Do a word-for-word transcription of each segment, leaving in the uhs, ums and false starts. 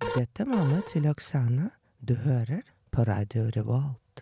Dette er mamma til Oksana. Du hører på Radio Revolt.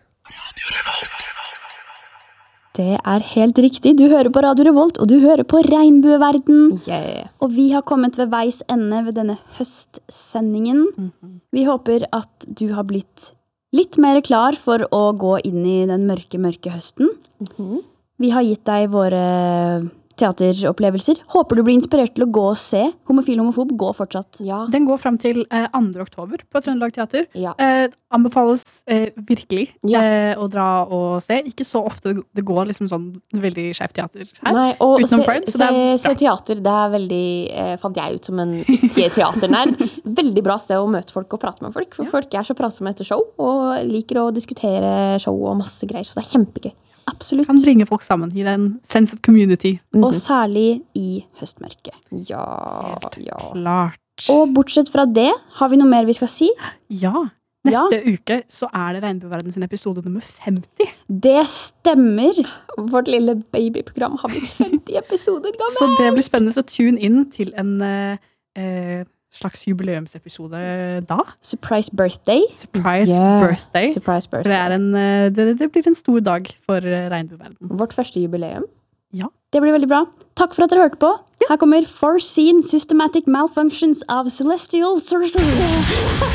Det er helt riktig. Du hører på Radio Revolt, og du hører på Regnbueverden. Yeah. Og vi har kommet ved veis ende ved denne høstsendingen. Mm-hmm. Vi håper at du har blitt litt mer klar for å gå inn i den mørke, mørke høsten. Mm-hmm. Vi har gitt deg våre teateropplevelser. Håper du blir inspirert til å gå og se. Homofil homofob, gå fortsatt. Ja. Den går frem til eh, andre oktober på Trøndelag Teater. Ja. Eh, anbefales eh, virkelig Ja. eh, å dra og se. Ikke så ofte det går liksom sånn veldig skjevt teater her. Nei, og Utenom se, Pride, så se, det er se bra. teater, det er veldig, eh, fant jeg ut som en ikke-teaternerd. Veldig bra sted å møte folk og prate med folk, for Ja. folk er så pratsomme etter show, og liker å diskutere show og masse greier, så det er kjempegøy. Absolutt. Kan bringe folk sammen i en sense of community. Og særlig i høstmørket. Ja, Helt ja. klart. Og bortsett fra det, har vi noe mer vi skal si? Ja, neste uke så er det Regnbueverden sin episode nummer femti. Det stemmer. Vårt lille babyprogram har blitt femti episoder gammel. Så det blir spennende, så tune inn til en eh, eh, slags jubileumsepisode da. Surprise birthday. Surprise Yeah. birthday. Surprise For birthday. det, er en, eh, det, det blir en stor dag for eh, Regnbueverden. Vårt første jubileum. Det blir veldig bra. Takk for at dere hørte på. Her kommer Foreseen Systematic Malfunctions av Celestial Circle.